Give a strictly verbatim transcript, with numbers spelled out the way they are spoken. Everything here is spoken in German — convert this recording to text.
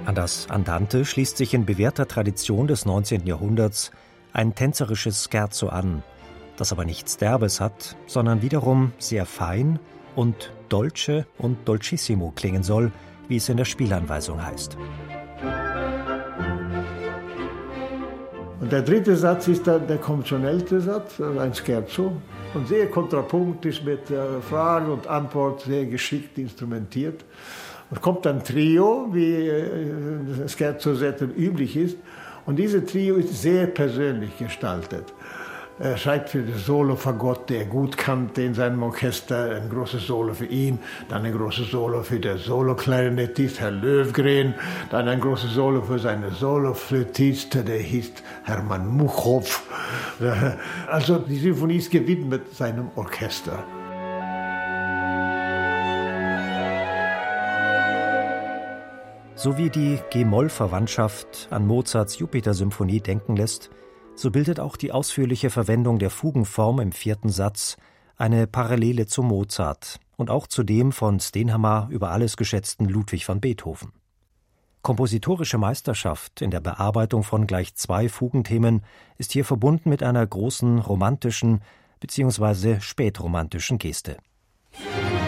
An das Andante schließt sich in bewährter Tradition des neunzehnten Jahrhunderts ein tänzerisches Scherzo an, das aber nichts Derbes hat, sondern wiederum sehr fein und dolce und dolcissimo klingen soll, wie es in der Spielanweisung heißt. Und der dritte Satz ist dann der konventionellste Satz, ein Scherzo, und sehr kontrapunktisch mit äh, Frage und Antwort, sehr geschickt instrumentiert. Und kommt dann Trio, wie äh, Scherzo-Sätzen üblich ist. Und dieses Trio ist sehr persönlich gestaltet. Er schreibt für das Solo-Fagott, der er gut kannte in seinem Orchester, ein großes Solo für ihn, dann ein großes Solo für den Solo-Klarinettist, Herr Löfgren, dann ein großes Solo für seinen Solo-Flötist, der hieß Hermann Muchow. Also die Symphonie ist gewidmet seinem Orchester. So wie die G-Moll-Verwandtschaft an Mozarts Jupiter-Symphonie denken lässt, so bildet auch die ausführliche Verwendung der Fugenform im vierten Satz eine Parallele zu Mozart und auch zu dem von Stenhammar über alles geschätzten Ludwig van Beethoven. Kompositorische Meisterschaft in der Bearbeitung von gleich zwei Fugenthemen ist hier verbunden mit einer großen romantischen bzw. spätromantischen Geste.